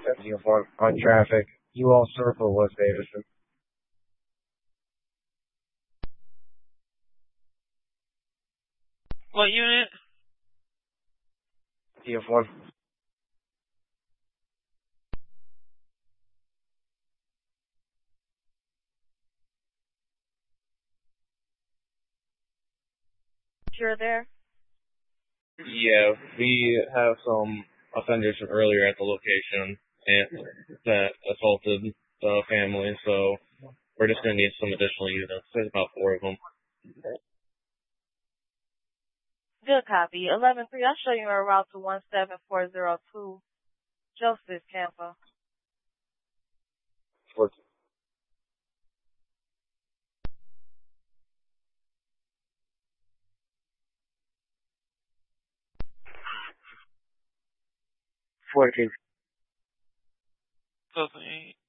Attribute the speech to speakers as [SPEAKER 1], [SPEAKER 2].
[SPEAKER 1] That's on traffic. You all circle West Davidson.
[SPEAKER 2] What unit?
[SPEAKER 1] TF1.
[SPEAKER 3] You're there?
[SPEAKER 2] Yeah, we have some offenders from earlier at the location and that assaulted the family, so we're just going to need some additional units. There's about 4 of them.
[SPEAKER 3] Good copy. 11-3, I'll show you a route to 17402 Joseph Camper.
[SPEAKER 1] 14.
[SPEAKER 2] 2008.